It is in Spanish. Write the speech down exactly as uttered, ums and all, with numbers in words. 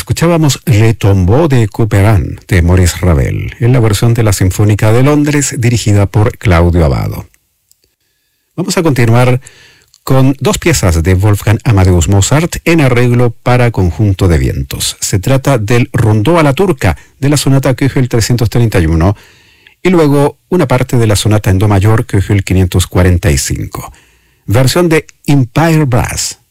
Escuchábamos Le Tombeau de Couperin de Maurice Ravel, en la versión de la Sinfónica de Londres dirigida por Claudio Abbado. Vamos a continuar con dos piezas de Wolfgang Amadeus Mozart en arreglo para conjunto de vientos. Se trata del Rondó a la turca de la sonata Köchel trescientos treinta y uno y luego una parte de la sonata en do mayor Köchel quinientos cuarenta y cinco. Versión de Empire Brass.